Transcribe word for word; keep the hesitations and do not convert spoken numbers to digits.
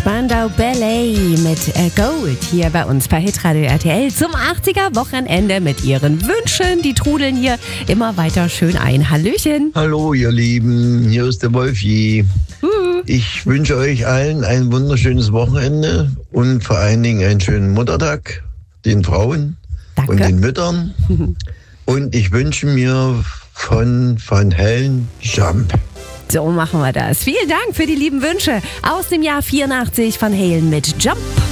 Spandau Ballet mit äh, Gold hier bei uns bei Hitradio R T L zum achtziger-Wochenende mit ihren Wünschen. Die trudeln hier immer weiter schön ein. Hallöchen. Hallo ihr Lieben, hier ist der Wolfi. Uh. Ich wünsche euch allen ein wunderschönes Wochenende und vor allen Dingen einen schönen Muttertag, den Frauen Danke. und den Müttern. Und ich wünsche mir von Van Halen Jump. So machen wir das. Vielen Dank für die lieben Wünsche aus dem Jahr vierundachtzig von Halen mit Jump.